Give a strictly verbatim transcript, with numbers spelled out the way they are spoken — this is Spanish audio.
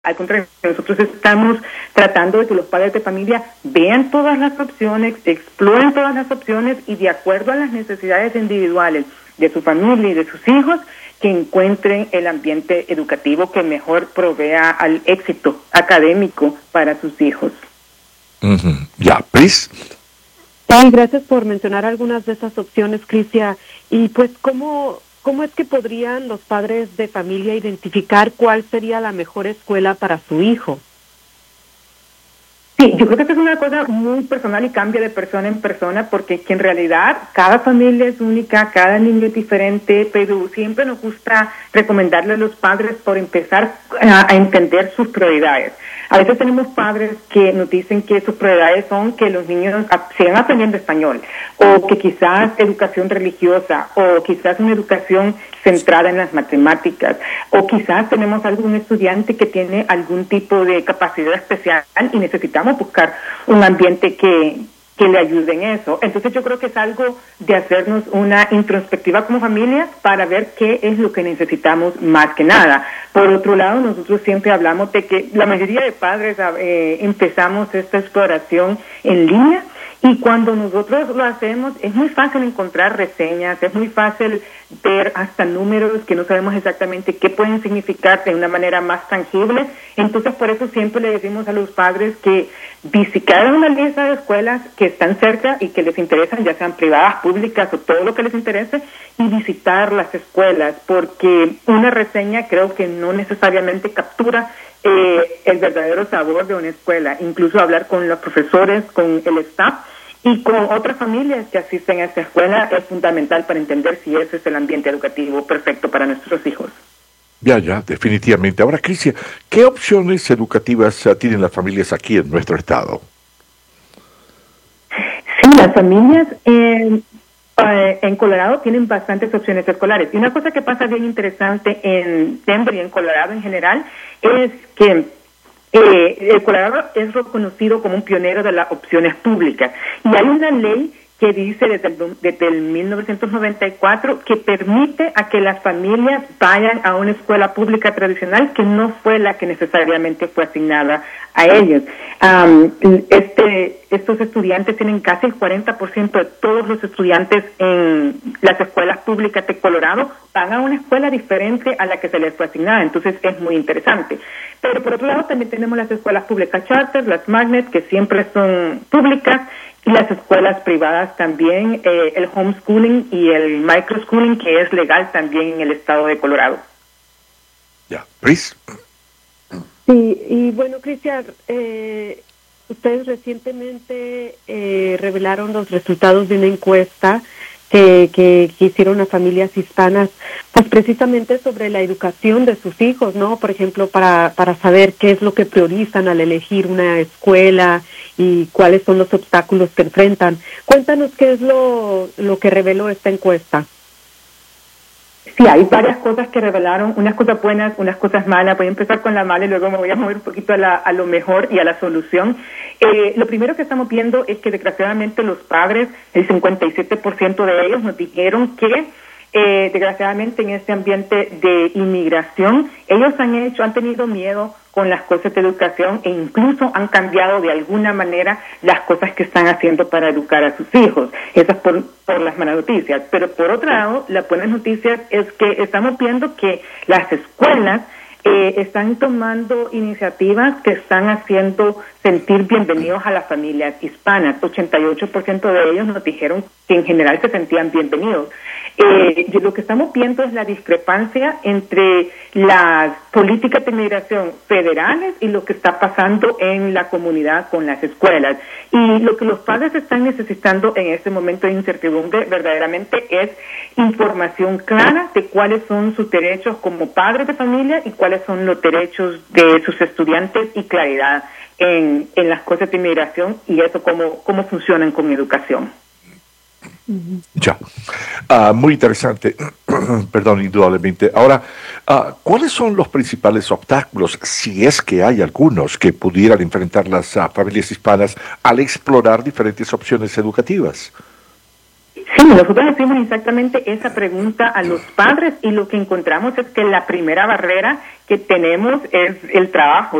Al contrario, nosotros estamos tratando de que los padres de familia vean todas las opciones, exploren todas las opciones y de acuerdo a las necesidades individuales de su familia y de sus hijos, que encuentren el ambiente educativo que mejor provea al éxito académico para sus hijos. Uh-huh. Ya, Pris. Ay, gracias por mencionar algunas de esas opciones, Crisia. Y pues, ¿cómo... ¿Cómo es que podrían los padres de familia identificar cuál sería la mejor escuela para su hijo? Sí, yo creo que esta es una cosa muy personal y cambia de persona en persona, porque que en realidad cada familia es única, cada niño es diferente, pero siempre nos gusta recomendarle a los padres por empezar a, a entender sus prioridades. A veces tenemos padres que nos dicen que sus prioridades son que los niños sigan aprendiendo español, o que quizás educación religiosa, o quizás una educación centrada en las matemáticas, o quizás tenemos algún estudiante que tiene algún tipo de capacidad especial y necesitamos buscar un ambiente que, que le ayude en eso. Entonces yo creo que es algo de hacernos una introspectiva como familia para ver qué es lo que necesitamos más que nada. Por otro lado, nosotros siempre hablamos de que la mayoría de padres eh, empezamos esta exploración en línea, y cuando nosotros lo hacemos es muy fácil encontrar reseñas, es muy fácil ver hasta números que no sabemos exactamente qué pueden significar de una manera más tangible. Entonces por eso siempre le decimos a los padres que visitaran una lista de escuelas que están cerca y que les interesan, ya sean privadas, públicas o todo lo que les interese, y visitar las escuelas, porque una reseña creo que no necesariamente captura eh, el verdadero sabor de una escuela. Incluso hablar con los profesores, con el staff y con otras familias que asisten a esta escuela es fundamental para entender si ese es el ambiente educativo perfecto para nuestros hijos. Ya, ya, definitivamente. Ahora, Crisia, ¿qué opciones educativas uh, tienen las familias aquí en nuestro estado? Sí, las familias en, eh, en Colorado tienen bastantes opciones escolares. Y una cosa que pasa bien interesante en Denver y en Colorado en general es que Eh, el Colorado es reconocido como un pionero de las opciones públicas, y hay una ley que dice desde el, desde el mil novecientos noventa y cuatro que permite a que las familias vayan a una escuela pública tradicional que no fue la que necesariamente fue asignada a ellos. Um, este, estos estudiantes tienen casi el cuarenta por ciento de todos los estudiantes en las escuelas públicas de Colorado van a una escuela diferente a la que se les fue asignada, entonces es muy interesante. Pero por otro lado también tenemos las escuelas públicas charter, las magnet, que siempre son públicas, y las escuelas privadas también, eh, el homeschooling y el microschooling, que es legal también en el estado de Colorado. Ya, Pris. Sí, y bueno, Crisia, eh, ustedes recientemente eh, revelaron los resultados de una encuesta que, que, que hicieron a familias hispanas, pues precisamente sobre la educación de sus hijos, ¿no? Por ejemplo, para, para saber qué es lo que priorizan al elegir una escuela y cuáles son los obstáculos que enfrentan. Cuéntanos qué es lo, lo que reveló esta encuesta. Sí, hay varias cosas que revelaron, unas cosas buenas, unas cosas malas. Voy a empezar con la mala y luego me voy a mover un poquito a, la, a lo mejor y a la solución. Eh, lo primero que estamos viendo es que desgraciadamente los padres, el cincuenta y siete por ciento de ellos nos dijeron que eh, desgraciadamente en este ambiente de inmigración, ellos han hecho, han tenido miedo con las cosas de educación e incluso han cambiado de alguna manera las cosas que están haciendo para educar a sus hijos. Eso es por, por las malas noticias. Pero por otro lado, las buenas noticias es que estamos viendo que las escuelas eh, están tomando iniciativas que están haciendo sentir bienvenidos a las familias hispanas. ochenta y ocho por ciento de ellos nos dijeron que en general se sentían bienvenidos. Eh, lo que estamos viendo es la discrepancia entre las políticas de inmigración federales y lo que está pasando en la comunidad con las escuelas. Y lo que los padres están necesitando en este momento de incertidumbre verdaderamente es información clara de cuáles son sus derechos como padres de familia y cuáles son los derechos de sus estudiantes y claridad en, en las cosas de inmigración y eso cómo, cómo funcionan con educación. Ya, uh, muy interesante, perdón, indudablemente. Ahora, uh, ¿cuáles son los principales obstáculos, si es que hay algunos, que pudieran enfrentar las uh, familias hispanas al explorar diferentes opciones educativas? Sí, Sí, nosotros hacemos exactamente esa pregunta a los padres y lo que encontramos es que la primera barrera que tenemos es el trabajo.